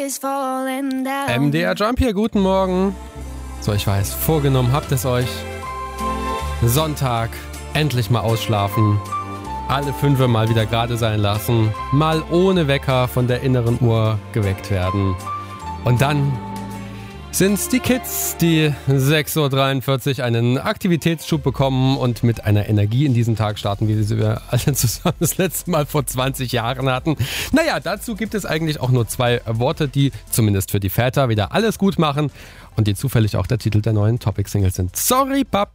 MDR Jump hier, guten Morgen. So, ich weiß, vorgenommen habt es euch. Sonntag, endlich mal ausschlafen. Alle 5 mal wieder gerade sein lassen. Mal ohne Wecker von der inneren Uhr geweckt werden. Und dann sind die Kids, die 6.43 Uhr einen Aktivitätsschub bekommen und mit einer Energie in diesen Tag starten, wie wir alle zusammen das letzte Mal vor 20 Jahren hatten. Naja, dazu gibt es eigentlich auch nur 2 Worte, die zumindest für die Väter wieder alles gut machen und die zufällig auch der Titel der neuen Topic-Single sind. Sorry, Pap.